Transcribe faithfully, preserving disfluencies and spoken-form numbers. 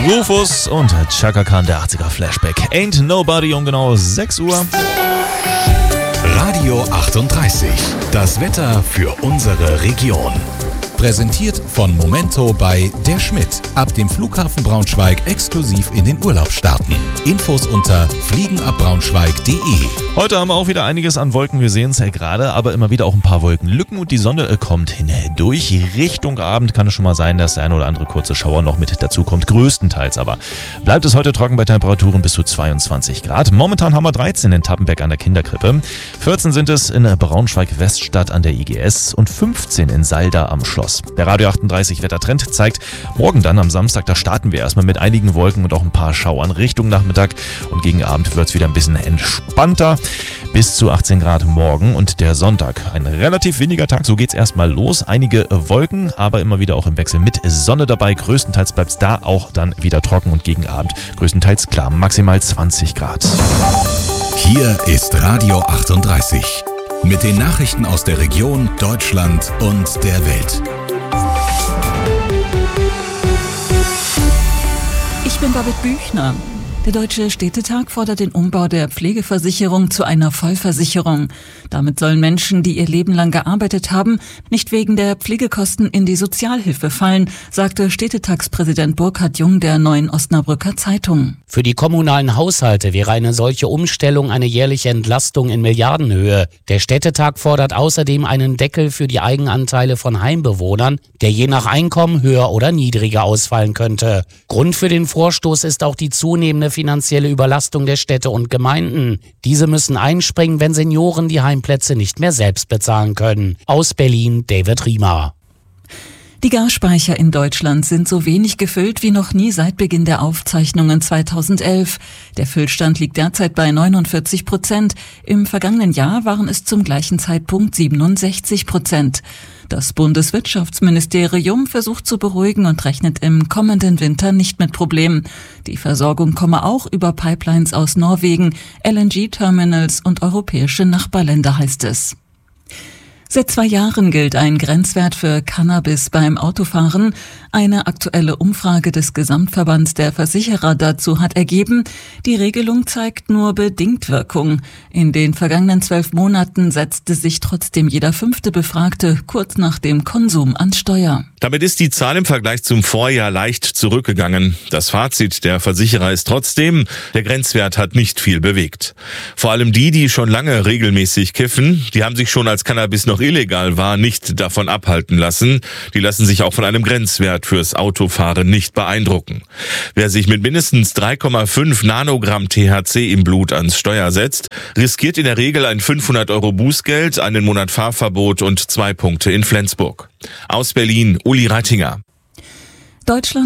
Rufus und Chaka Khan, der achtziger Flashback. Ain't Nobody um genau sechs Uhr. Radio achtunddreißig. Das Wetter für unsere Region. Präsentiert von Momento bei Der Schmidt. Ab dem Flughafen Braunschweig exklusiv in den Urlaub starten. Infos unter fliegenabbraunschweig punkt de. Heute haben wir auch wieder einiges an Wolken. Wir sehen es ja gerade, aber immer wieder auch ein paar Wolkenlücken und die Sonne kommt hindurch. Richtung Abend kann es schon mal sein, dass der eine oder andere kurze Schauer noch mit dazu kommt. Größtenteils aber bleibt es heute trocken bei Temperaturen bis zu zweiundzwanzig Grad. Momentan haben wir dreizehn in Tappenberg an der Kinderkrippe. vierzehn sind es in Braunschweig-Weststadt an der I G S und fünfzehn in Salda am Schloss. Der Radio achtunddreißig Wettertrend zeigt morgen dann am Samstag, da starten wir erstmal mit einigen Wolken und auch ein paar Schauern Richtung Nachmittag und gegen Abend wird es wieder ein bisschen entspannter. Bis zu achtzehn Grad morgen und der Sonntag. Ein relativ windiger Tag, so geht's erstmal los. Einige Wolken, aber immer wieder auch im Wechsel mit Sonne dabei. Größtenteils bleibt es da auch dann wieder trocken und gegen Abend größtenteils klar, maximal zwanzig Grad. Hier ist Radio achtunddreißig. Mit den Nachrichten aus der Region, Deutschland und der Welt. Ich bin Babette Büchner. Der Deutsche Städtetag fordert den Umbau der Pflegeversicherung zu einer Vollversicherung. Damit sollen Menschen, die ihr Leben lang gearbeitet haben, nicht wegen der Pflegekosten in die Sozialhilfe fallen, sagte Städtetagspräsident Burkhard Jung der Neuen Osnabrücker Zeitung. Für die kommunalen Haushalte wäre eine solche Umstellung eine jährliche Entlastung in Milliardenhöhe. Der Städtetag fordert außerdem einen Deckel für die Eigenanteile von Heimbewohnern, der je nach Einkommen höher oder niedriger ausfallen könnte. Grund für den Vorstoß ist auch die zunehmende finanzielle Überlastung der Städte und Gemeinden. Diese müssen einspringen, wenn Senioren die Heimplätze nicht mehr selbst bezahlen können. Aus Berlin, David Riemer. Die Gasspeicher in Deutschland sind so wenig gefüllt wie noch nie seit Beginn der Aufzeichnungen zweitausendelf. Der Füllstand liegt derzeit bei neunundvierzig Prozent. Im vergangenen Jahr waren es zum gleichen Zeitpunkt siebenundsechzig Prozent. Das Bundeswirtschaftsministerium versucht zu beruhigen und rechnet im kommenden Winter nicht mit Problemen. Die Versorgung komme auch über Pipelines aus Norwegen, L N G-Terminals und europäische Nachbarländer, heißt es. Seit zwei Jahren gilt ein Grenzwert für Cannabis beim Autofahren. Eine aktuelle Umfrage des Gesamtverbands der Versicherer dazu hat ergeben, die Regelung zeigt nur bedingt Wirkung. In den vergangenen zwölf Monaten setzte sich trotzdem jeder fünfte Befragte kurz nach dem Konsum ans Steuer. Damit ist die Zahl im Vergleich zum Vorjahr leicht zurückgegangen. Das Fazit der Versicherer ist trotzdem, der Grenzwert hat nicht viel bewegt. Vor allem die, die schon lange regelmäßig kiffen, die haben sich schon als Cannabis noch illegal war, nicht davon abhalten lassen. Die lassen sich auch von einem Grenzwert fürs Autofahren nicht beeindrucken. Wer sich mit mindestens drei Komma fünf Nanogramm T H C im Blut ans Steuer setzt, riskiert in der Regel ein fünfhundert Euro Bußgeld, einen Monat Fahrverbot und zwei Punkte in Flensburg. Aus Berlin, Uli Reitinger. Deutschland